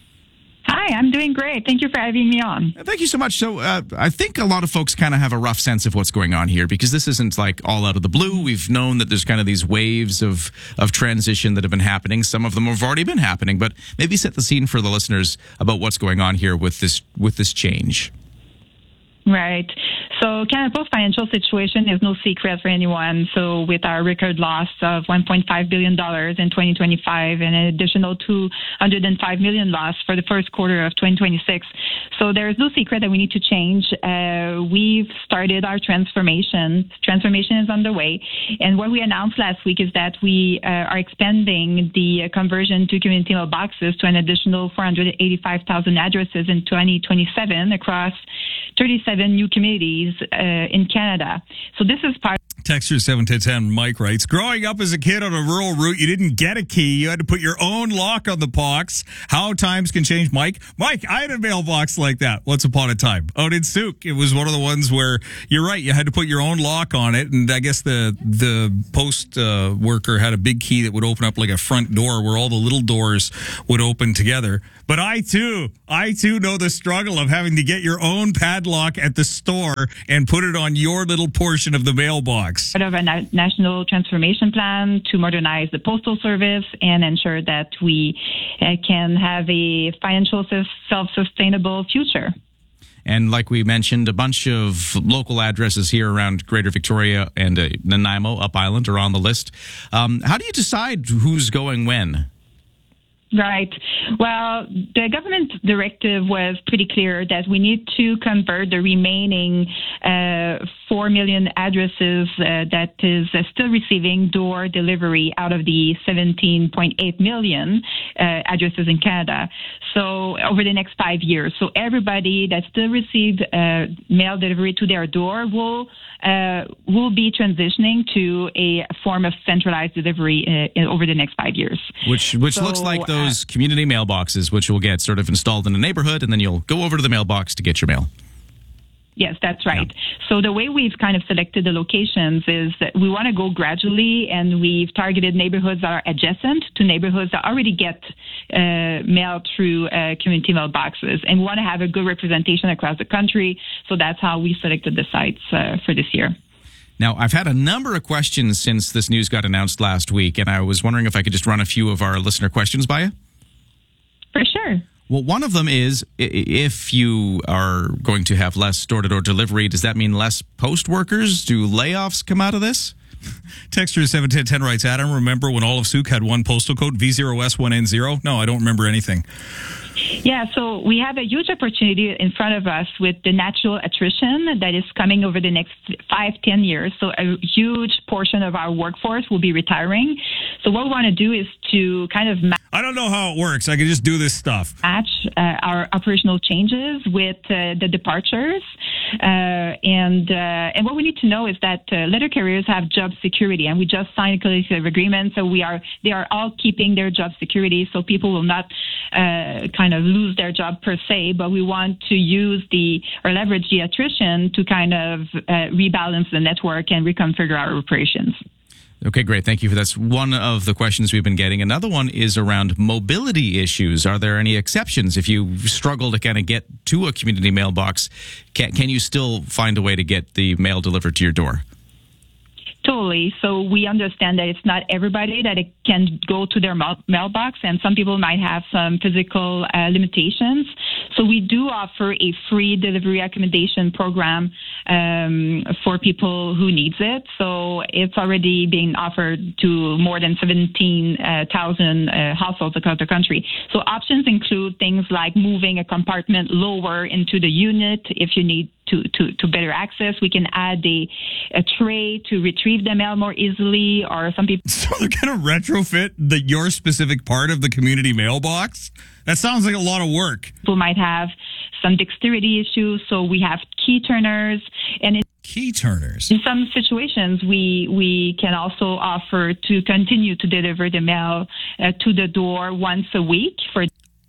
Hi, I'm doing great. Thank you for having me on. Thank you so much. So uh, I think a lot of folks kind of have a rough sense of what's going on here because this isn't like all out of the blue. We've known that there's kind of these waves of, of transition that have been happening. Some of them have already been happening, but maybe set the scene for the listeners about what's going on here with this with this change. Right. So Canada Post financial situation is no secret for anyone. So with our record loss of one point five billion dollars in twenty twenty-five and an additional two hundred five million dollars loss for the first quarter of twenty twenty-six. So there is no secret that we need to change. Uh, we've started our transformation. Transformation is underway. And what we announced last week is that we uh, are expanding the uh, conversion to community mailboxes to an additional four hundred eighty-five thousand addresses in twenty twenty-seven across thirty-seven new communities uh, in Canada. So this is part. Texture seven ten ten, Mike writes, growing up as a kid on a rural route, you didn't get a key. You had to put your own lock on the box. How times can change, Mike. Mike, I had a mailbox like that once upon a time out in Souk. It was one of the ones where, you're right, you had to put your own lock on it. And I guess the the post uh, worker had a big key that would open up like a front door where all the little doors would open together. But I, too, I, too, know the struggle of having to get your own padlock at the store and put it on your little portion of the mailbox. Part of a na- national transformation plan to modernize the postal service and ensure that we uh, can have a financial self-sustainable future. And like we mentioned, a bunch of local addresses here around Greater Victoria and uh, Nanaimo, Up Island are on the list. Um, how do you decide who's going when? Right. Well, the government directive was pretty clear that we need to convert the remaining uh, four million addresses uh, that is uh, still receiving door delivery out of the seventeen point eight million uh, addresses in Canada. So over the next five years. So everybody that still received uh, mail delivery to their door will uh, will be transitioning to a form of centralized delivery uh, over the next five years. Which which so, looks like those uh, community mailboxes, which will get sort of installed in a neighborhood, and then you'll go over to the mailbox to get your mail. Yes, that's right. Yeah. So the way we've kind of selected the locations is that we want to go gradually, and we've targeted neighborhoods that are adjacent to neighborhoods that already get uh, mail through uh, community mailboxes. And we want to have a good representation across the country. So that's how we selected the sites uh, for this year. Now, I've had a number of questions since this news got announced last week, and I was wondering if I could just run a few of our listener questions by you. For sure. Well, one of them is, if you are going to have less door-to-door delivery, does that mean less post workers? Do layoffs come out of this? Texture seven ten ten writes, Adam, remember when all of Souk had one postal code, V zero S one N zero? No, I don't remember anything. Yeah, so we have a huge opportunity in front of us with the natural attrition that is coming over the next five, ten years. So a huge portion of our workforce will be retiring. So what we want to do is to kind of match. I don't know how it works. I can just do this stuff. Match uh, our operational changes with uh, the departures. Uh, and uh, and what we need to know is that uh, letter carriers have job security, and we just signed a collective agreement. So we are they are all keeping their job security, so people will not uh, kind of lose their job per se. But we want to use the or leverage the attrition to kind of uh, rebalance the network and reconfigure our operations. Okay, great. Thank you for that. That's one of the questions we've been getting. Another one is around mobility issues. Are there any exceptions? If you struggle to kind of get to a community mailbox, can, can you still find a way to get the mail delivered to your door? Totally. So we understand that it's not everybody that it can go to their mail- mailbox, and some people might have some physical uh, limitations. So we do offer a free delivery accommodation program um, for people who needs it. So it's already being offered to more than seventeen thousand uh, households across the country. So options include things like moving a compartment lower into the unit if you need To, to, to better access. We can add a, a tray to retrieve the mail more easily, or some people... So they're going to retrofit the your specific part of the community mailbox? That sounds like a lot of work. People might have some dexterity issues, so we have key turners. And in, key turners? In some situations, we, we can also offer to continue to deliver the mail uh, to the door once a week for...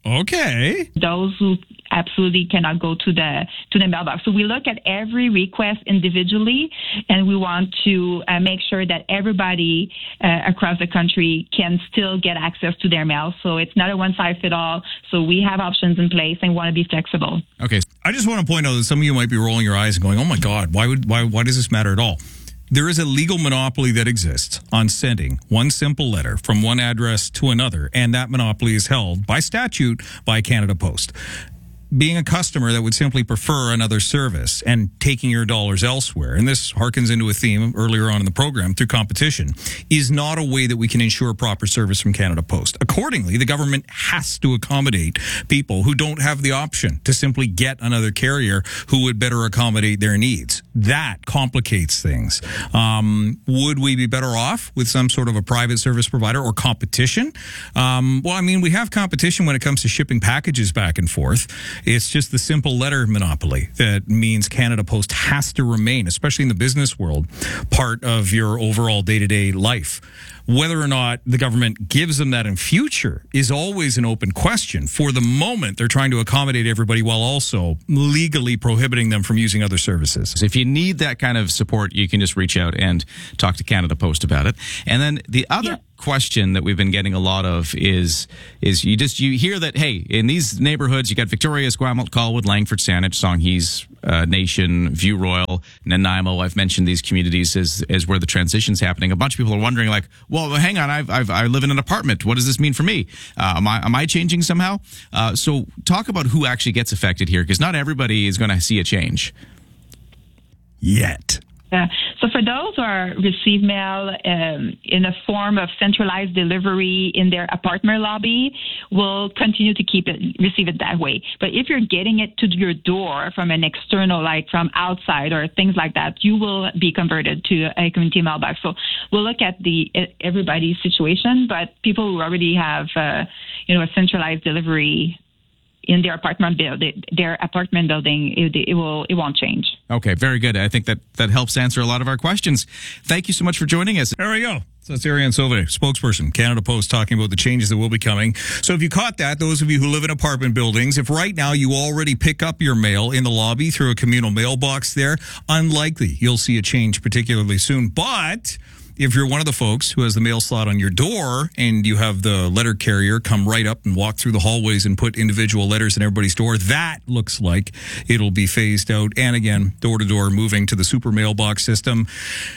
Okay. Those who absolutely cannot go to the to the mailbox. So we look at every request individually, and we want to uh, make sure that everybody uh, across the country can still get access to their mail. So it's not a one-size-fits-all. So we have options in place and want to be flexible. Okay. I just want to point out that some of you might be rolling your eyes and going, "Oh my God, why would why why does this matter at all?" There is a legal monopoly that exists on sending one simple letter from one address to another, and that monopoly is held by statute by Canada Post. being a customer that would simply prefer another service and taking your dollars elsewhere, and this harkens into a theme earlier on in the program through competition, is not a way that we can ensure proper service from Canada Post. Accordingly, the government has to accommodate people who don't have the option to simply get another carrier who would better accommodate their needs. That complicates things. Um, would we be better off with some sort of a private service provider or competition? Um, well, I mean, we have competition when it comes to shipping packages back and forth. It's just the simple letter monopoly that means Canada Post has to remain, especially in the business world, part of your overall day-to-day life. Whether or not the government gives them that in future is always an open question. For the moment, they're trying to accommodate everybody while also legally prohibiting them from using other services. If you need that kind of support, you can just reach out and talk to Canada Post about it. And then the other yeah. question that we've been getting a lot of is is you just you hear that, hey, in these neighborhoods, you got Victoria, Esquimalt, Colwood, Langford, Saanich, Songhees, uh, Nation, View Royal, Nanaimo. I've mentioned these communities as, as where the transition's happening. A bunch of people are wondering, like, well, hang on, I've, I've, I live in an apartment. What does this mean for me? Uh, am I am I changing somehow? Uh, so talk about who actually gets affected here, because not everybody is going to see a change yet. Uh, so for those who are receive mail um, in a form of centralized delivery in their apartment lobby, will continue to keep it, receive it that way. But if you're getting it to your door from an external, like from outside or things like that, you will be converted to a community mailbox. So we'll look at the everybody's situation, but people who already have, uh, you know, a centralized delivery in their apartment building, their apartment building, it, it will, it won't change. Okay, very good. I think that that helps answer a lot of our questions. Thank you so much for joining us. There we go. So that's Ariane Sauvé, spokesperson, Canada Post, talking about the changes that will be coming. So if you caught that, those of you who live in apartment buildings, if right now you already pick up your mail in the lobby through a communal mailbox there, unlikely you'll see a change particularly soon. But if you're one of the folks who has the mail slot on your door and you have the letter carrier come right up and walk through the hallways and put individual letters in everybody's door, that looks like it'll be phased out. And again, door-to-door moving to the super mailbox system.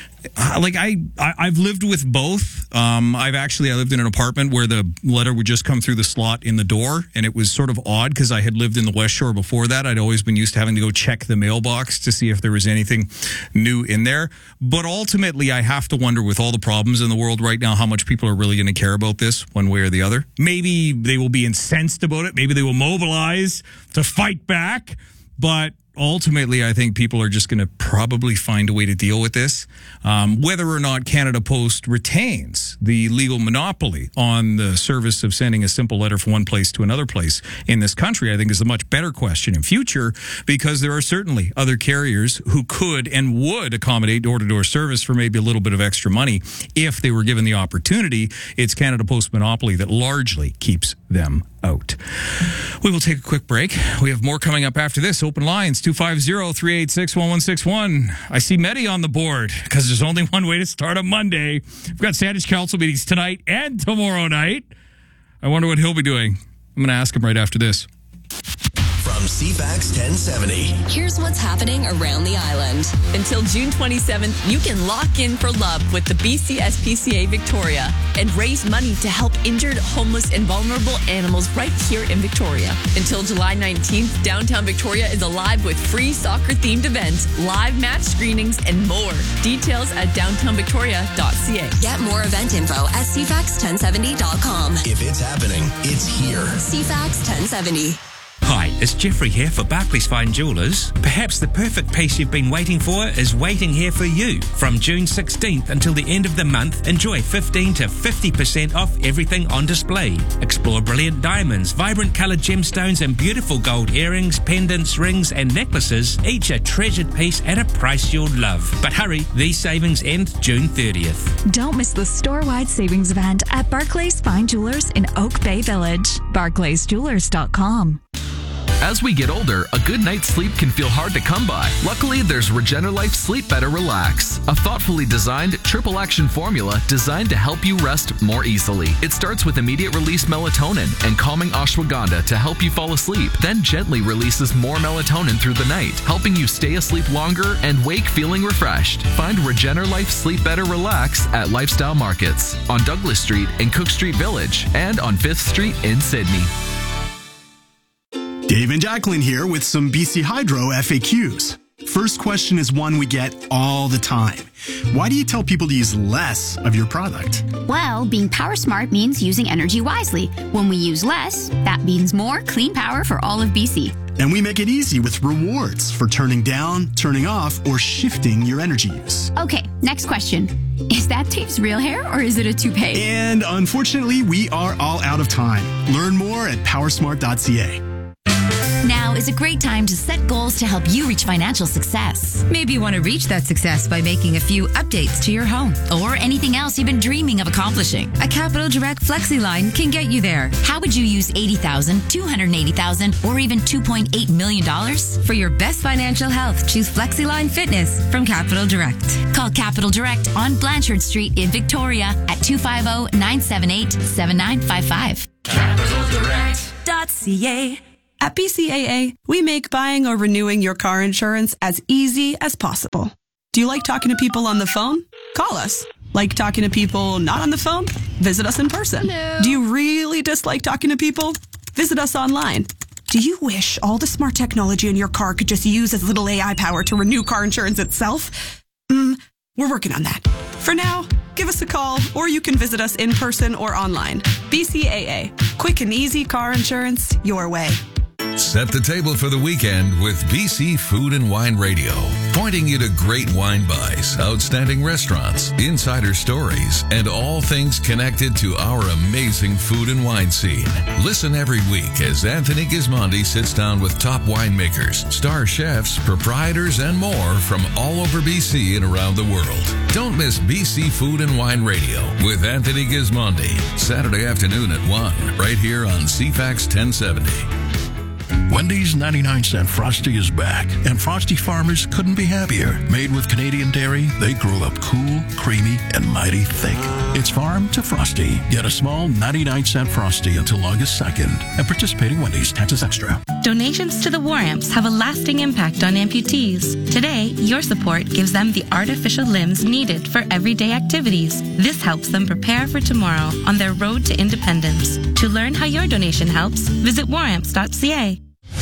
Uh, like I, I, I've lived with both. Um, I've actually, I lived in an apartment where the letter would just come through the slot in the door, and it was sort of odd because I had lived in the West Shore before that. I'd always been used to having to go check the mailbox to see if there was anything new in there. But ultimately, I have to wonder, with all the problems in the world right now, how much people are really going to care about this one way or the other. Maybe they will be incensed about it. Maybe they will mobilize to fight back. But ultimately, I think people are just going to probably find a way to deal with this. Um, whether or not Canada Post retains the legal monopoly on the service of sending a simple letter from one place to another place in this country, I think is a much better question in future, because there are certainly other carriers who could and would accommodate door-to-door service for maybe a little bit of extra money if they were given the opportunity. It's Canada Post monopoly that largely keeps them out. We will take a quick break. We have more coming up after this. Open lines, two five zero, three eight six, one one six one. I see Medi on the board because there's only one way to start a Monday. We've got Saanich Council meetings tonight and tomorrow night. I wonder what he'll be doing. I'm going to ask him right after this. From C FAX ten seventy. Here's what's happening around the island. Until June twenty-seventh, you can lock in for love with the B C S P C A Victoria and raise money to help injured, homeless, and vulnerable animals right here in Victoria. Until July nineteenth, downtown Victoria is alive with free soccer-themed events, live match screenings, and more. Details at downtown victoria dot c a. Get more event info at c fax ten seventy dot com. If it's happening, it's here. C FAX ten seventy. Hi, it's Jeffrey here for Barclays Fine Jewellers. Perhaps the perfect piece you've been waiting for is waiting here for you. From June sixteenth until the end of the month, enjoy fifteen to fifty percent off everything on display. Explore brilliant diamonds, vibrant coloured gemstones, and beautiful gold earrings, pendants, rings, and necklaces, each a treasured piece at a price you'll love. But hurry, these savings end June thirtieth. Don't miss the store-wide savings event at Barclays Fine Jewellers in Oak Bay Village. barclays jewellers dot com. As we get older, a good night's sleep can feel hard to come by. Luckily, there's Regenerlife Sleep Better Relax, a thoughtfully designed triple action formula designed to help you rest more easily. It starts with immediate release melatonin and calming ashwagandha to help you fall asleep, then gently releases more melatonin through the night, helping you stay asleep longer and wake feeling refreshed. Find Regenerlife Sleep Better Relax at Lifestyle Markets on Douglas Street in Cook Street Village and on fifth Street in Sydney. Dave and Jacqueline here with some B C Hydro F A Qs. First question is one we get all the time. Why do you tell people to use less of your product? Well, being power smart means using energy wisely. When we use less, that means more clean power for all of B C. And we make it easy with rewards for turning down, turning off, or shifting your energy use. Okay, next question. Is that Dave's real hair or is it a toupee? And unfortunately, we are all out of time. Learn more at powersmart dot c a. Now is a great time to set goals to help you reach financial success. Maybe you want to reach that success by making a few updates to your home or anything else you've been dreaming of accomplishing. A Capital Direct FlexiLine can get you there. How would you use eighty thousand dollars, two hundred eighty thousand dollars, or even two point eight million dollars? For your best financial health, choose FlexiLine Fitness from Capital Direct. Call Capital Direct on Blanchard Street in Victoria at two five zero, nine seven eight, seven nine five five. Capital Direct dot c a. At B C A A, we make buying or renewing your car insurance as easy as possible. Do you like talking to people on the phone? Call us. Like talking to people not on the phone? Visit us in person. Hello. Do you really dislike talking to people? Visit us online. Do you wish all the smart technology in your car could just use as little A I power to renew car insurance itself? Mm, we're working on that. For now, give us a call or you can visit us in person or online. B C A A. Quick and easy car insurance your way. Set the table for the weekend with B C Food and Wine Radio, pointing you to great wine buys, outstanding restaurants, insider stories, and all things connected to our amazing food and wine scene. Listen every week as Anthony Gismondi sits down with top winemakers, star chefs, proprietors, and more from all over B C and around the world. Don't miss B C Food and Wine Radio with Anthony Gismondi, Saturday afternoon at one, right here on C FAX ten seventy. Wendy's ninety-nine cent Frosty is back, and Frosty farmers couldn't be happier. Made with Canadian dairy, they grew up cool, creamy, and mighty thick. It's farm to Frosty. Get a small ninety-nine cent Frosty until August second. And participating Wendy's, taxes extra. Donations to the War Amps have a lasting impact on amputees. Today, your support gives them the artificial limbs needed for everyday activities. This helps them prepare for tomorrow on their road to independence. To learn how your donation helps, visit war amps dot c a.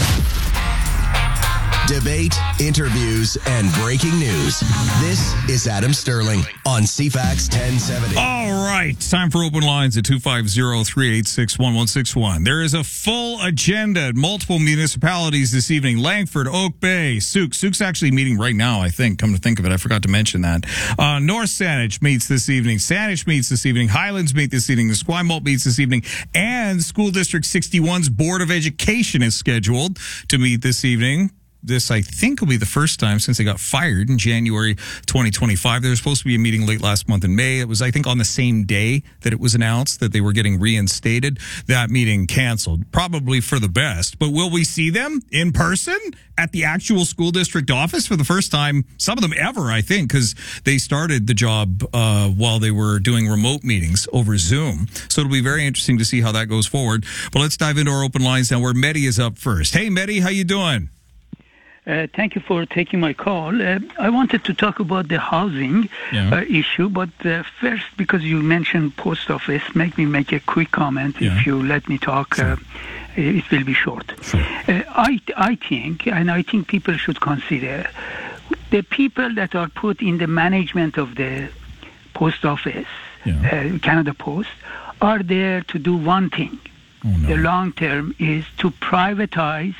Debate, interviews, and breaking news. This is Adam Sterling on C FAX ten seventy. All right, time for open lines at two five zero, three eight six, one one six one. There is a full agenda at multiple municipalities this evening. Langford, Oak Bay, Souk. Souk's actually meeting right now, I think. Come to think of it, I forgot to mention that. Uh, North Saanich meets this evening. Saanich meets this evening. Highlands meet this evening. The Esquimalt meets this evening. And School District sixty-one's Board of Education is scheduled to meet this evening. This, I think, will be the first time since they got fired in January twenty twenty-five. There was supposed to be a meeting late last month in May. It was, I think, on the same day that it was announced that they were getting reinstated. That meeting canceled, probably for the best. But will we see them in person at the actual school district office for the first time? Some of them ever, I think, because they started the job uh, while they were doing remote meetings over Zoom. So it'll be very interesting to see how that goes forward. But let's dive into our open lines now, where Mehdi is up first. Hey, Mehdi, how you doing? Uh, thank you for taking my call. Uh, I wanted to talk about the housing yeah. uh, issue, but uh, first, because you mentioned post office, make me make a quick comment. Yeah. If you let me talk, sure. uh, it will be short. Sure. Uh, I, I think, and I think people should consider, the people that are put in the management of the post office, yeah. uh, Canada Post, are there to do one thing. Oh, no. The long term is to privatize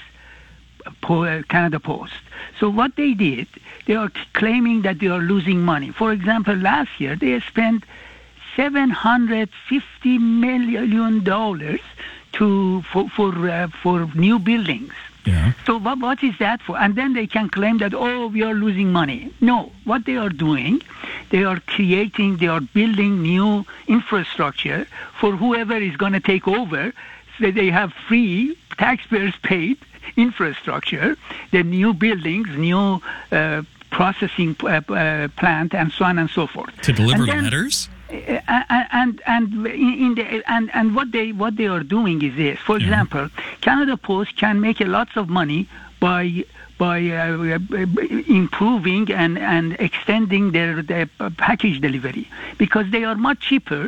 Canada Post. So what they did, they are claiming that they are losing money. For example, last year they spent seven hundred fifty million dollars to for for uh, for new buildings. Yeah. So what, what is that for? And then they can claim that, oh, we are losing money. No, what they are doing, they are creating, they are building new infrastructure for whoever is going to take over, so they have free, taxpayers paid infrastructure, the new buildings, new uh, processing uh, uh, plant, and so on and so forth. To deliver and then, letters? Uh, and and in the and and what they what they are doing is this. For yeah. example, Canada Post can make a lots of money by by uh, improving and and extending their, their package delivery, because they are much cheaper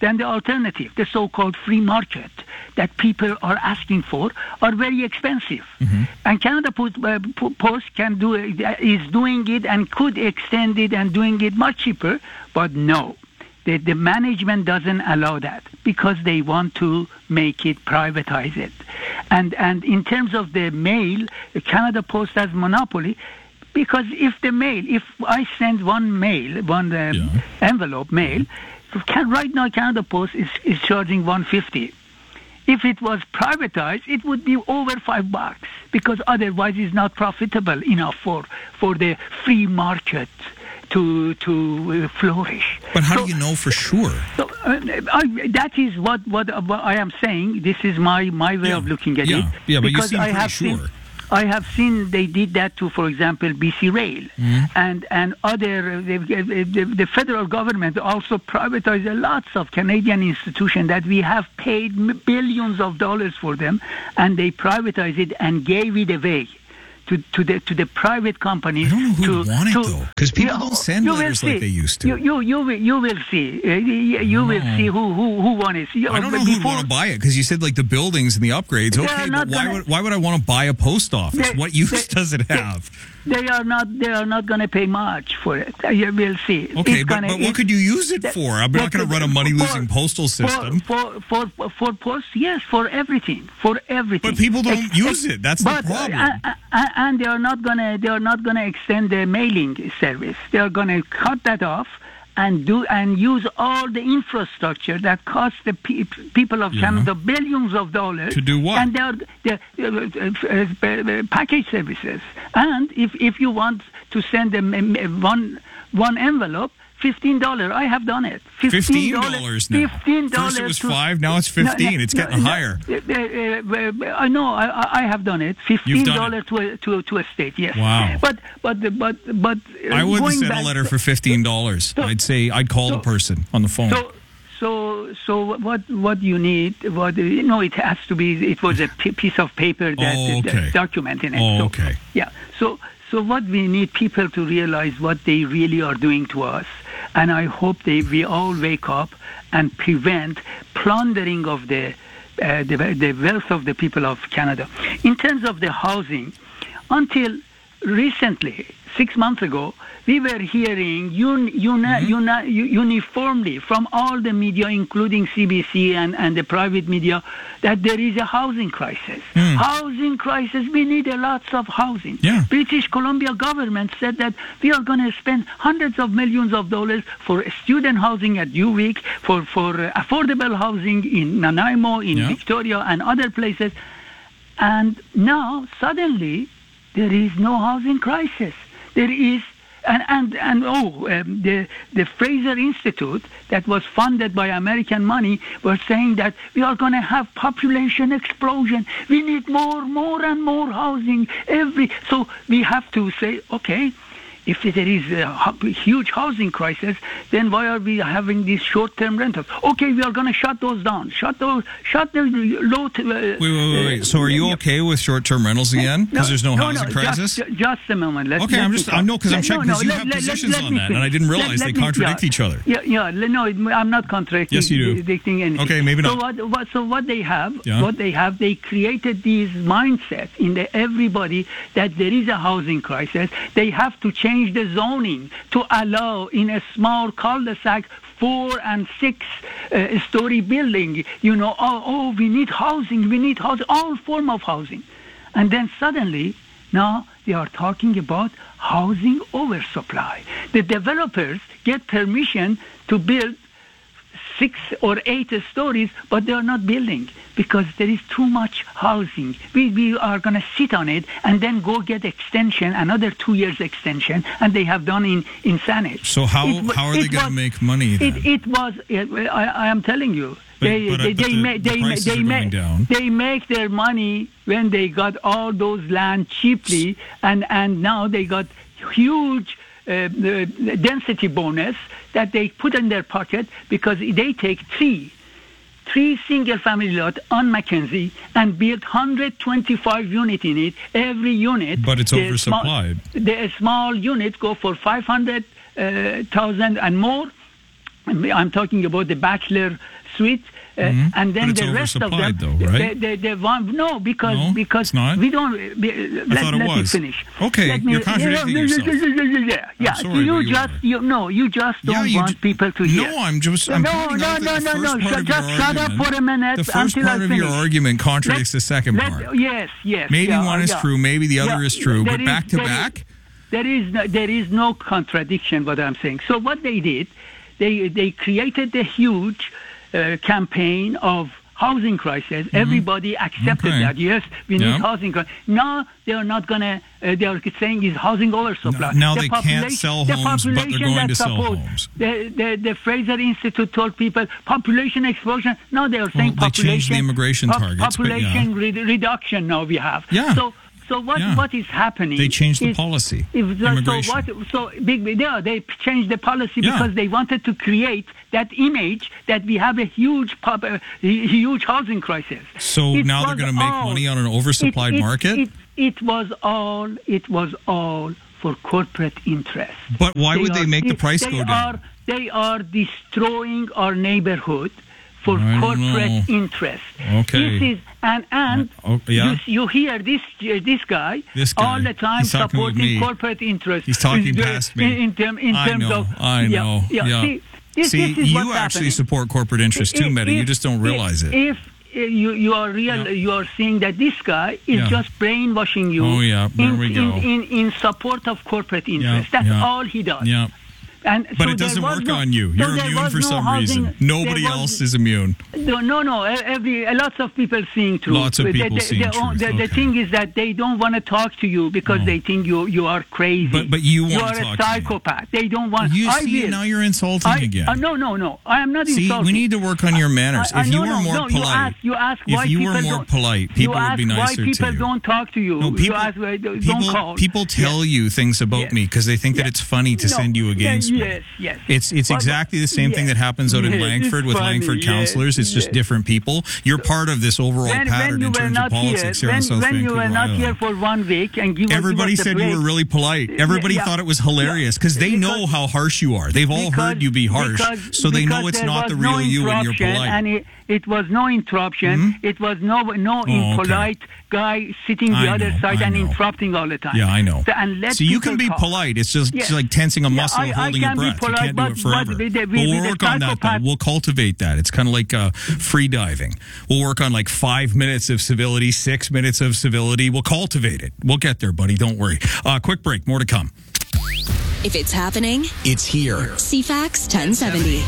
then the alternative, the so-called free market that people are asking for, are very expensive. Mm-hmm. And Canada Post, uh, Post can do is doing it and could extend it and doing it much cheaper, but no. The, the management doesn't allow that because they want to make it, privatize it. And and in terms of the mail, Canada Post has monopoly because if the mail, if I send one mail, one uh, yeah. envelope mail, can, right now Canada Post is, is charging one hundred fifty dollars. If it was privatized, it would be over five bucks because otherwise it's not profitable enough for, for the free market to to uh, flourish. But how so, do you know for sure? So uh, I, that is what, what what I am saying. This is my, my way yeah. of looking at yeah. it. Yeah, but because you seem I pretty have sure. Seen, I have seen they did that to, for example, B C Rail mm-hmm. and and other. Uh, the, the, the federal government also privatized lots of Canadian institutions that we have paid billions of dollars for them, and they privatized it and gave it away to to the to the private companies. I don't know who to, would want it to, though, because people you know, don't send letters like they used to. You you you will, you will see. Uh, you you will see who who who wants it. I don't know who would want to buy it because you said like the buildings and the upgrades. Okay, but why gonna, would why would I want to buy a post office? They, what use they, does it have? They are not. They are not going to pay much for it. You will see. Okay, it's but, gonna, but what could you use it for? I'm not going to run a money-losing postal system. For for for, for post, yes, for everything, for everything. But people don't Ex- use it. That's but, the problem. Uh, uh, and they are not going to. They are not going to extend the mailing service. They are going to cut that off and do and use all the infrastructure that costs the pe- people of yeah. Canada billions of dollars to do what? And they are the uh, uh, uh, package services. And if if you want to send them one one envelope, fifteen dollars. I have done it. Fifteen dollars now. Fifteen dollars. First it was five. Now it's fifteen. No, no, it's getting no, higher. Uh, uh, uh, no, I, I have done it. Fifteen dollars to a, to a, to a state. Yes. Wow. But but but but. Uh, I wouldn't send back, a letter for fifteen dollars. So, I'd say I'd call so, the person on the phone. So, So, so what? What you need? What you know? It has to be. It was a p- piece of paper that oh, okay. that documenting it. Oh, so, okay. Yeah. So, so what we need people to realize what they really are doing to us, and I hope they we all wake up and prevent plundering of the uh, the, the wealth of the people of Canada. In terms of the housing, until recently, six months ago, we were hearing un, uni, mm-hmm. uni, uniformly from all the media, including C B C and, and the private media, that there is a housing crisis. Mm. Housing crisis, we need a lots of housing. Yeah. British Columbia government said that we are going to spend hundreds of millions of dollars for student housing at UWic, for, for uh, affordable housing in Nanaimo, in yeah. Victoria, and other places. And now, suddenly, there is no housing crisis. There is, and and, and oh, um, the the Fraser Institute that was funded by American money was saying that we are going to have population explosion. We need more, more and more housing. Every so we have to say, okay, if there is a huge housing crisis, then why are we having these short-term rentals? Okay, we are going to shut those down. Shut those. Shut the low. T- uh, wait, wait, wait, wait. So, are you okay with short-term rentals again? Because no, there's no, no housing no, crisis. Just, just a moment. Let's, okay, let's I'm just. I know because I'm checking because no, you let, have let, positions let, let on that, finish. and I didn't realize let, they let contradict me, each other. Yeah, yeah. No, I'm not contradicting. Yes, you do. Anything. Okay, maybe not. So what, what? So what they have? Yeah. What they have? They created these mindsets in the everybody that there is a housing crisis. They have to change the zoning to allow in a small cul-de-sac four and six uh, story building, you know, oh, oh, we need housing, we need housing, all form of housing. And then suddenly, now they are talking about housing oversupply. The developers get permission to build six or eight stories, but they are not building because there is too much housing. We, we are going to sit on it and then go get extension, another two years extension, and they have done in, in Saanich. So how, it, how are they going to make money then? It, it was, it, I, I am telling you, but, they, but, they, but they, the, ma- the they, prices they, are ma- going down. they make their money when they got all those land cheaply, and, and now they got huge Uh, the density bonus that they put in their pocket because they take three, three single-family lot on Mackenzie and build one hundred twenty-five units in it. Every unit, but it's oversupplied. Small, the small unit go for five hundred thousand uh, and more, I'm talking about the bachelor suite. Uh, mm-hmm. And then but it's the rest of them, though, right? they, they, they want, no, because no, because it's not. we don't. Uh, let, I thought it let was. me finish. Okay, let me, you're contradicting yeah, yourself. Yeah, yeah. sorry, you you just, you no, you just don't yeah, you want d- people to hear. No, I'm just. I'm no, pointing no, out no, that no, the no, first no. part of Just your shut argument, up for a minute. The first until part I of finish. your argument contradicts let, the second let, part. Yes, yes. Maybe yeah, one is yeah. true, maybe the other yeah, is true, there but is, back to there back. Is, there is no, there is no contradiction. What I'm saying. So what they did, they they created a huge uh, campaign of housing crisis. Mm-hmm. Everybody accepted okay. that. Yes, we yep. need housing crisis. Now they are not gonna. Uh, they are saying is housing oversupply. Now the they can't sell the homes, but they're going to sell supposed, homes. The, the the Fraser Institute told people population explosion. Now they are saying well, they population. changed the immigration pop, targets, population but yeah. re- reduction. Now we have. Yeah. So. So what yeah. what is happening? They changed the is, policy. If the, immigration. So what? So big. Yeah, they changed the policy yeah. because they wanted to create that image that we have a huge pop, uh, huge housing crisis. So it now they're going to make all, money on an oversupplied it, it, market. It, it was all. It was all for corporate interest. But why they would are, they make the price they go down? Are, they are destroying our neighborhood for I corporate interest. Okay. This is and and uh, oh, yeah. you, you hear this uh, this guy, this guy all the time He's supporting corporate interest. He's talking in, past me. In, in, term, in I terms know, of I know. yeah. yeah. yeah. See, this, See this is you what's actually happening. support corporate interest too, If- Mehdi. You if- just don't realize if, it. If uh, you you are real, Yeah. you are seeing that this guy is Yeah. just brainwashing you. Oh, yeah, there in, we go. In, in, in support of corporate interest. That's yeah. all he does. Yeah. And But so it doesn't there was work no- on you. so You're there immune was for no some housing- reason. Nobody there was- else is immune. No, no, no. Every lots of people seeing truth. Lots of The- people the, seeing the, truth. The, the Okay. thing is that they don't want to talk to you because Oh. they think you you are crazy. But but you want you to are talk a to me. psychopath. They don't want. You I see, will. now you're insulting I, again. Uh, no, no, no. I am not See, insulting. we need to work on your manners. I- I- if you no, were no, more no, polite, you ask, you ask why if you people were more don't- polite, people you would ask be nicer why people to you. don't talk to you. No, people, you ask why they people, don't call. people tell you things about Yes. me because they think that Yes. it's funny to No. send you against Yeah, me. yes, yes. It's it's But- exactly the same thing yes. that happens out in Yes, Langford it's with funny, Langford yes, counselors. It's just yes. different people. You're part of this overall when, pattern when you in were terms not of politics here, here, when, on South when you Vancouver were not Island. here for one week and give us- Everybody give us the said you break. were really polite. Everybody Yeah. thought it was hilarious because they Because- know how harsh you are. They've all Because- heard you be harsh, because- so they know because it's there not was the no real you and you're interruption, polite. And it, it was no interruption. It was no no Oh, okay. impolite guy sitting the I other know, side I and know. interrupting all the time. Yeah, I know. So, and let See, you people can be talk. polite. It's just, Yeah. it's like tensing a Yeah, muscle, I- I holding can your be breath. polite, you can't do but- it forever. but with the- But with we'll the work on that, though. psychopath- We'll cultivate that. It's kind of like uh, free diving. We'll work on like five minutes of civility, six minutes of civility. We'll cultivate it. We'll get there, buddy. Don't worry. Uh, quick break. More to come. If it's happening, It's here. C FAX ten seventy.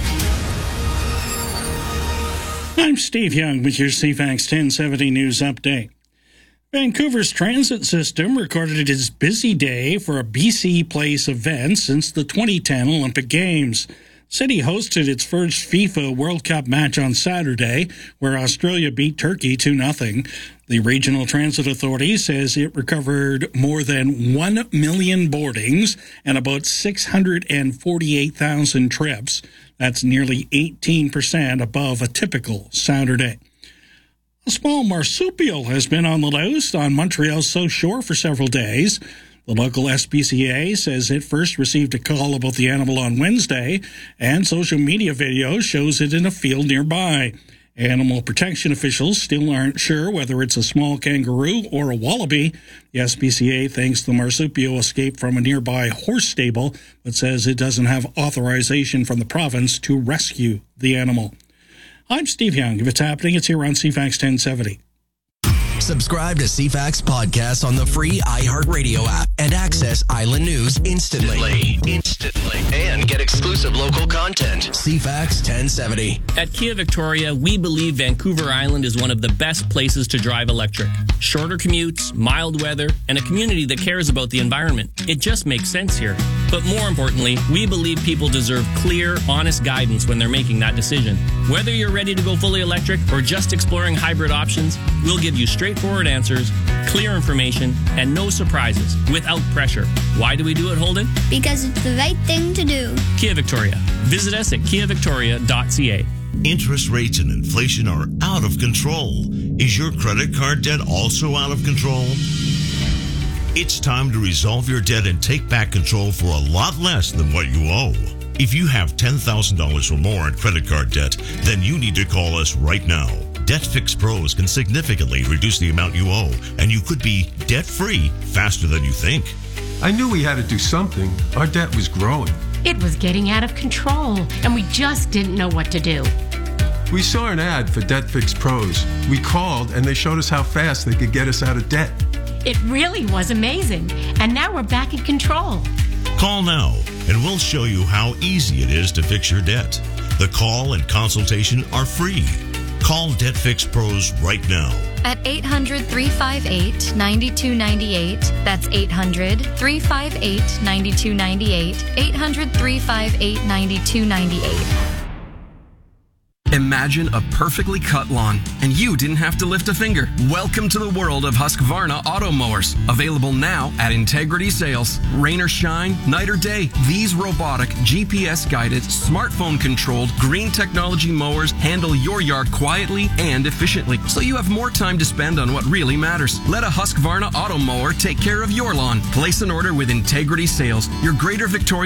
I'm Steve Young with your C FAX ten seventy News Update. Vancouver's transit system recorded its busy day for a B C Place event since the twenty ten Olympic Games. City hosted its first FIFA World Cup match on Saturday, where Australia beat Turkey two nothing. The Regional Transit Authority says it recovered more than one million boardings and about six hundred forty-eight thousand trips. That's nearly eighteen percent above a typical Saturday. A small marsupial has been on the loose on Montreal's South Shore for several days. The local S P C A says it first received a call about the animal on Wednesday, and social media video shows it in a field nearby. Animal protection officials still aren't sure whether it's a small kangaroo or a wallaby. The S P C A thinks the marsupial escaped from a nearby horse stable, but says it doesn't have authorization from the province to rescue the animal. I'm Steve Young. If it's happening, it's here on C FAX ten seventy. Subscribe to C FAX Podcasts on the free iHeartRadio app and access Island News instantly. Instantly. And get exclusive local content. C FAX ten seventy. At Kia Victoria, we believe Vancouver Island is one of the best places to drive electric. Shorter commutes, mild weather, and a community that cares about the environment. It just makes sense here. But more importantly, we believe people deserve clear, honest guidance when they're making that decision. Whether you're ready to go fully electric or just exploring hybrid options, we'll give you straightforward answers, clear information, and no surprises without pressure. Why do we do it, Holden? Because it's the right thing to do. Kia Victoria. Visit us at kia victoria dot c a. Interest rates and inflation are out of control. Is your credit card debt also out of control? It's time to resolve your debt and take back control for a lot less than what you owe. If you have ten thousand dollars or more in credit card debt, then you need to call us right now. DebtFix Pros can significantly reduce the amount you owe, and you could be debt-free faster than you think. I knew we had to do something. Our debt was growing. It was getting out of control, and we just didn't know what to do. We saw an ad for DebtFix Pros. We called, and they showed us how fast they could get us out of debt. It really was amazing, and now we're back in control. Call now, and we'll show you how easy it is to fix your debt. The call and consultation are free. Call DebtFix Pros right now. At eight hundred, three five eight, nine two nine eight. That's eight hundred, three five eight, nine two nine eight. eight hundred, three five eight, nine two nine eight. Imagine a perfectly cut lawn, and you didn't have to lift a finger. Welcome to the world of Husqvarna auto mowers. Available now at Integrity Sales. Rain or shine, night or day, these robotic, G P S-guided, smartphone-controlled, green technology mowers handle your yard quietly and efficiently, so you have more time to spend on what really matters. Let a Husqvarna auto mower take care of your lawn. Place an order with Integrity Sales, your Greater Victoria